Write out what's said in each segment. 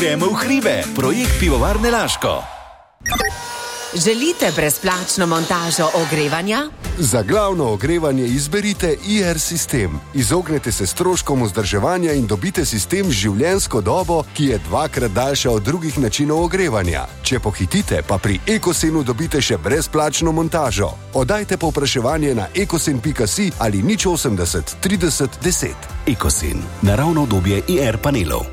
Gremo v hribe, projekt Pivovarne Laško. Želite brezplačno montažo ogrevanja? Za glavno ogrevanje izberite IR sistem. Izognete se stroškom vzdrževanja in dobite sistem z življenjsko dobo, ki je 2krat daljša od drugih načinov ogrevanja. Če pohitite, pa pri Ekosenu dobite še brezplačno montažo. Oddajte povpraševanje na ekosen.si ali 080 30 10. Ekosen, naravno obdobje IR panelov.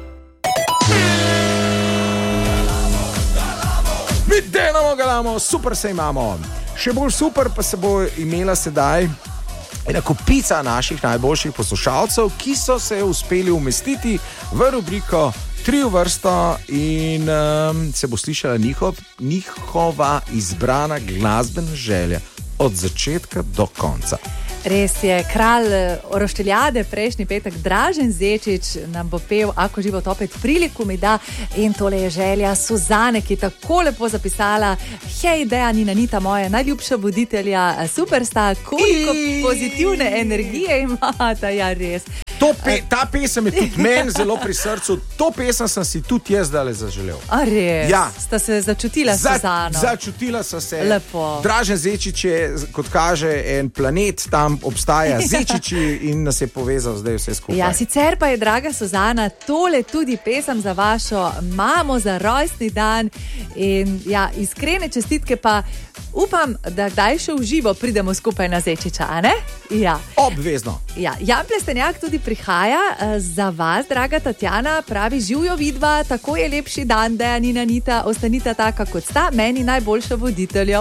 Delamo, galamo, super se imamo. Še bolj super pa se bo imela sedaj ena kupica naših najboljših poslušalcev, ki so se uspeli umestiti v rubriko 3 v vrsto in se bo slišala njihova izbrana glasbena želja od začetka do konca. Res je, kralj Orošteljade prejšnji petek Dražen Zečič nam bo pel Ako živo topet priliku mi da in tole je želja Suzane, ki je tako lepo zapisala: hej, Dejanina Nita, moja najljubša voditelja, supersta, koliko pozitivne energije imata, ja res. Ta pesem je tudi meni zelo pri srcu, to pesem sem si tudi jaz zdaj zaželel. A res? Ja. Sta se začutila Suzano? Začutila so se. Lepo. Dražen Zečič je, kot kaže, en planet, tam obstaja Zečiči in nas je povezal zdaj vse skupaj. Ja, sicer pa je, draga Suzana, tole tudi pesem za vašo mamo za rojstni dan in ja, iskrene čestitke pa upam, da kdaj še v živo pridemo skupaj na Zečiča, a ne? Ja. Obvezno. Ja, Jan Plestenjak tudi prihaja za vas, draga Tatjana, pravi: živjo vidva, tako je lepši dan, Dejanina Nita, ostanita taka kot sta, meni najboljša voditelja.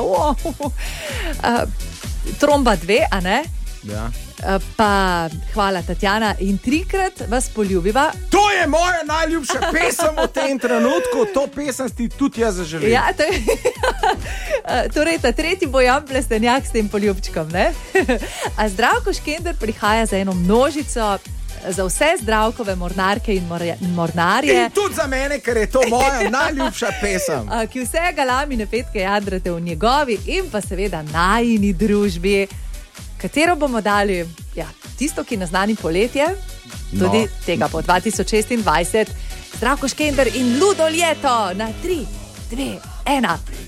Tromba 2, a ne? Ja. Pa hvala, Tatjana, in 3krat vas poljubiva. To je moja najljubša pesem v tem trenutku, to pesem ti tudi jaz zaželim. Ja, torej ta tretji bo Jan Plestenjak s tem poljubčkom, ne? A Zdravko Škender prihaja za eno množico, za vse Zdravkove mornarke in mornarje. In tudi za mene, ker je to moja najljubša pesem. Ki vse galamine petke jadrate v njegovi in pa seveda najini družbi. Katero bomo dali? Ja, tisto, ki naznani poletje, tudi tega po 2026. Zdravko Škender in Ludo Ljeto na 3, 2, 1.